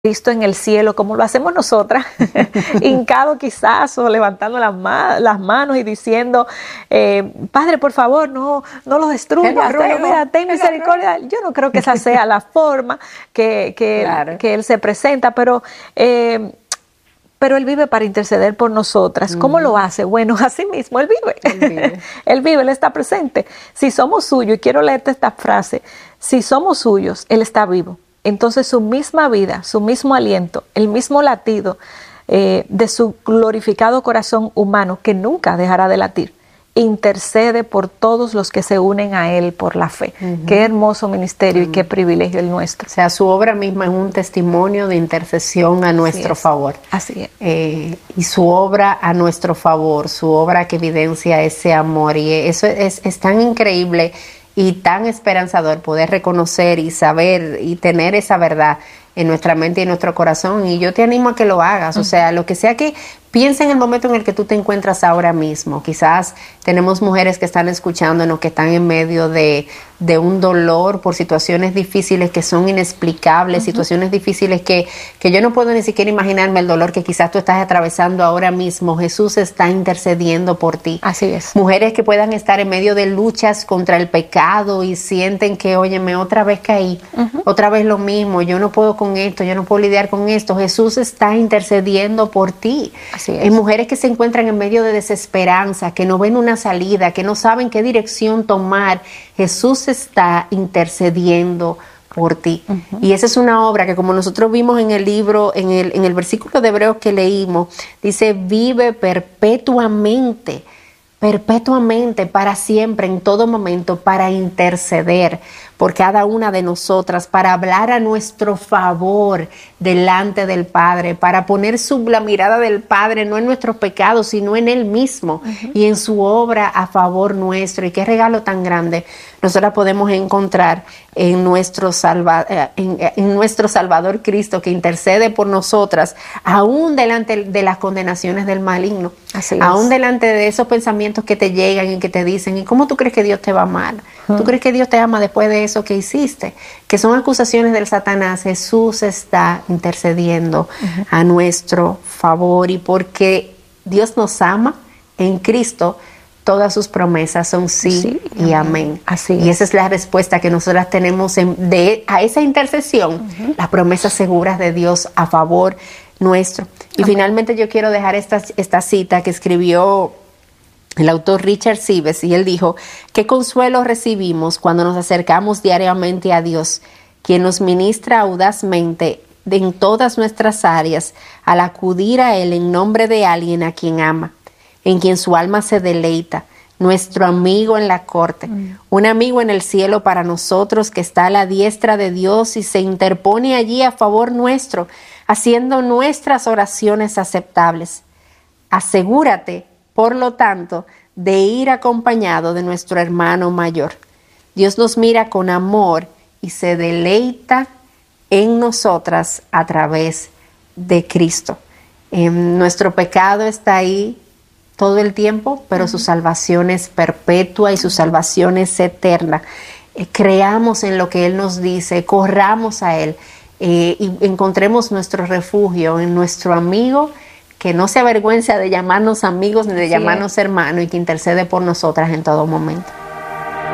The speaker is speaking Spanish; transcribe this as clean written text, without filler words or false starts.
Cristo en el cielo, como lo hacemos nosotras, hincado quizás o levantando las manos y diciendo, Padre, por favor, no los destruyas, ten misericordia. Yo no creo que esa sea la forma que Él se presenta, pero Él vive para interceder por nosotras. ¿Cómo lo hace? Bueno, así mismo, Él vive. Él vive, Él está presente. Si somos suyos, y quiero leerte esta frase, si somos suyos, Él está vivo. Entonces su misma vida, su mismo aliento, el mismo latido de su glorificado corazón humano, que nunca dejará de latir, intercede por todos los que se unen a Él por la fe. Qué hermoso ministerio y qué privilegio el nuestro. O sea, su obra misma es un testimonio de intercesión a nuestro favor. Así es. Y su obra a nuestro favor, su obra que evidencia ese amor. Y eso es tan increíble y tan esperanzador poder reconocer y saber y tener esa verdad en nuestra mente y en nuestro corazón. Y yo te animo a que lo hagas. O sea, lo que sea que piensa en el momento en el que tú te encuentras ahora mismo. Quizás tenemos mujeres que están escuchándonos, que están en medio de un dolor por situaciones difíciles que son inexplicables, situaciones difíciles que yo no puedo ni siquiera imaginarme el dolor que quizás tú estás atravesando ahora mismo. Jesús está intercediendo por ti. Así es. Mujeres que puedan estar en medio de luchas contra el pecado y sienten que, óyeme, otra vez caí, otra vez lo mismo, yo no puedo con esto, yo no puedo lidiar con esto. Jesús está intercediendo por ti. Hay mujeres que se encuentran en medio de desesperanza, que no ven una salida, que no saben qué dirección tomar. Jesús está intercediendo por ti. Y esa es una obra que, como nosotros vimos en el libro, en el versículo de Hebreos que leímos, dice, vive perpetuamente, para siempre, en todo momento, para interceder por cada una de nosotras, para hablar a nuestro favor delante del Padre, para poner la mirada del Padre no en nuestros pecados, sino en Él mismo y en su obra a favor nuestro. Y qué regalo tan grande nosotras podemos encontrar en nuestro Salvador Cristo, que intercede por nosotras, aún delante de las condenaciones del maligno, aún delante de esos pensamientos que te llegan y que te dicen, ¿y cómo tú crees que Dios te va a amar? ¿Tú crees que Dios te ama después de eso que hiciste? Que son acusaciones del Satanás. Jesús está intercediendo a nuestro favor, y porque Dios nos ama en Cristo, todas sus promesas son sí y amén. Y esa es la respuesta que nosotras tenemos a esa intercesión, las promesas seguras de Dios a favor nuestro. Y finalmente yo quiero dejar esta cita que escribió el autor Richard Sibbes, y él dijo: qué consuelo recibimos cuando nos acercamos diariamente a Dios, quien nos ministra audazmente en todas nuestras áreas, al acudir a Él en nombre de alguien a quien ama, en quien su alma se deleita, nuestro amigo en la corte, un amigo en el cielo para nosotros, que está a la diestra de Dios y se interpone allí a favor nuestro, haciendo nuestras oraciones aceptables. Asegúrate, por lo tanto, de ir acompañado de nuestro hermano mayor. Dios nos mira con amor y se deleita en nosotras a través de Cristo. Nuestro pecado está ahí todo el tiempo, pero su salvación es perpetua y su salvación es eterna. Creamos en lo que Él nos dice, corramos a Él y encontremos nuestro refugio en nuestro amigo, que no se avergüenza de llamarnos amigos ni de llamarnos hermanos, y que intercede por nosotras en todo momento.